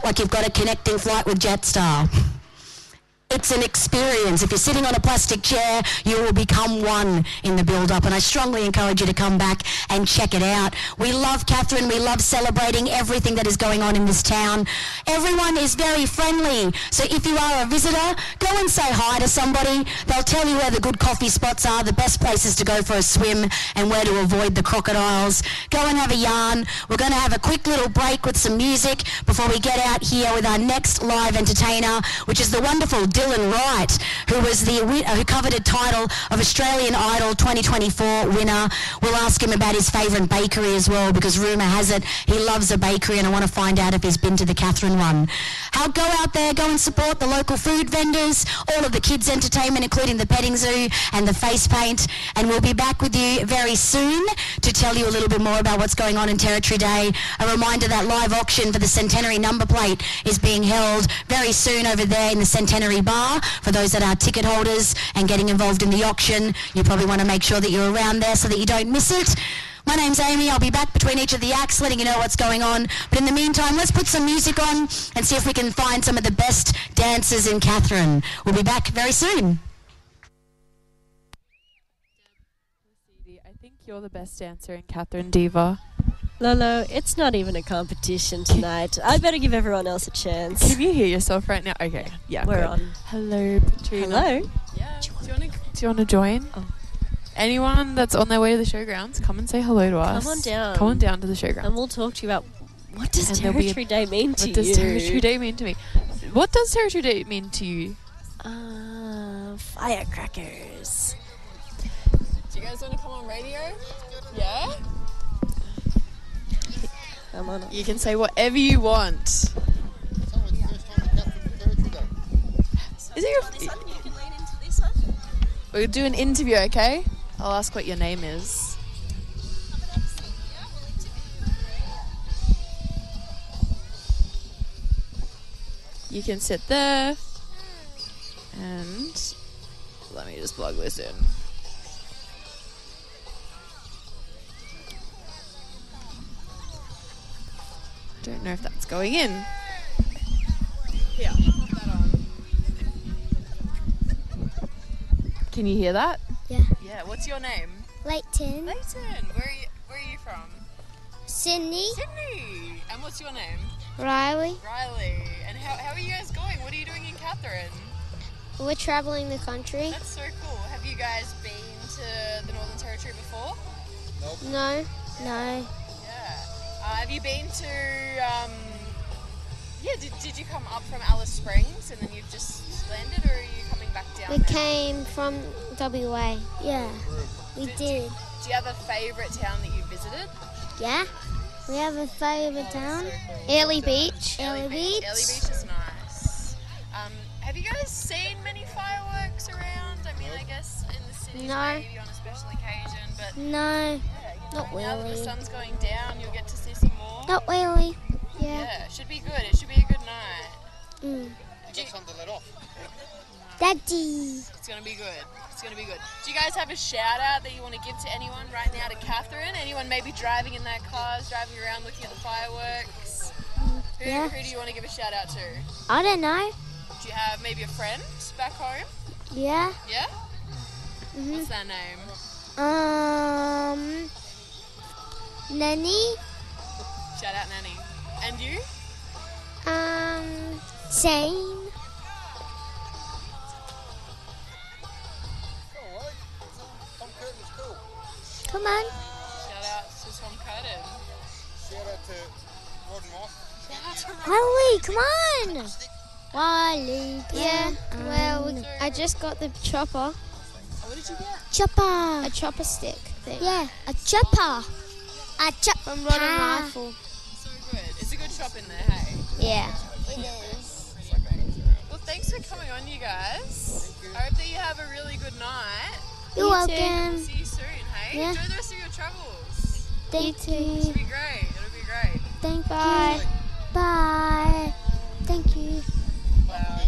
like you've got a connecting flight with Jetstar. It's an experience. If you're sitting on a plastic chair, you will become one in the build-up, and I strongly encourage you to come back and check it out. We love Katherine. We love celebrating everything that is going on in this town. Everyone is very friendly, so if you are a visitor, go and say hi to somebody. They'll tell you where the good coffee spots are, the best places to go for a swim, and where to avoid the crocodiles. Go and have a yarn. We're going to have a quick little break with some music before we get out here with our next live entertainer, which is the wonderful Dylan Wright, who covered a title of Australian Idol 2024 winner. We'll ask him about his favourite bakery as well, because rumour has it he loves a bakery, and I want to find out if he's been to the Katherine one. Go out there, go and support the local food vendors, all of the kids' entertainment, including the petting zoo and the face paint, and we'll be back with you very soon to tell you a little bit more about what's going on in Territory Day. A reminder that live auction for the Centenary number plate is being held very soon over there in the Centenary Bar. For those that are ticket holders and getting involved in the auction, you probably want to make sure that you're around there so that you don't miss it. My name's Amy. I'll be back between each of the acts letting you know what's going on. But in the meantime, let's put some music on and see if we can find some of the best dancers in Katherine. We'll be back very soon. I think you're the best dancer in Katherine, Diva. Lolo, it's not even a competition tonight. I better give everyone else a chance. Can you hear yourself right now? Okay. Yeah, we're good. on. Hello, Petrina. Hello. Yeah. Do you want to join? Oh. Anyone that's on their way to the showgrounds, come and say hello to us. Come on down. Come on down to the showgrounds. And we'll talk to you about what does Territory Day mean to you? What does Territory Day mean to me? What does Territory Day mean to you? Firecrackers. Do you guys want to come on radio? Yeah? Come on. You can say whatever you want. Is it your... You can lean into this one. We'll do an interview, okay? I'll ask what your name is. You can sit there. And let me just plug this in. Don't know if that's going in. Here, pop that on. Can you hear that? Yeah. Yeah, what's your name? Leighton. Leighton. Where are you from? Sydney. Sydney. And what's your name? Riley. Riley. And how are you guys going? What are you doing in Katherine? We're traveling the country. That's so cool. Have you guys been to the Northern Territory before? Nope. No. Yeah. Have you been to, did you come up from Alice Springs and then you've just landed, or are you coming back down We now? came from WA. Yeah, we did. Do you have a favourite town that you visited? Yeah, we have a favourite town. Early Beach. Early Beach is nice. Have you guys seen many fireworks around? I mean, I guess in the city maybe on a special occasion, but... No, not now that the really. sun's going down, you'll get to see some more. Not really. Yeah. Yeah, it should be good. It should be a good night. Mm. You got something to let off? Daddy. It's going to be good. It's going to be good. Do you guys have a shout out that you want to give to anyone right now to Katherine? Anyone maybe driving in their cars, driving around looking at the fireworks? Who do you want to give a shout out to? I don't know. Do you have maybe a friend back home? Yeah. Yeah? What's their name? Nanny. Shout out Nanny. And you? Zane. Come on. Shout out to Tom Curtin. Shout out to Rod Moss. Wiley, come on. Wiley. Yeah, well, I just got the chopper. What did you get? Chopper. A chopper stick thing. Yeah, a chopper. A chopper. From Rod and Rifle. So good. It's a good shop in there, hey? Yeah. It is. Well, thanks for coming on, you guys. I hope that you have a really good night. You're welcome. See you soon, hey? Yeah. Enjoy the rest of your travels. Thank It'll you. be great. It'll be great. Thank Bye. you. Bye. Thank you. Wow.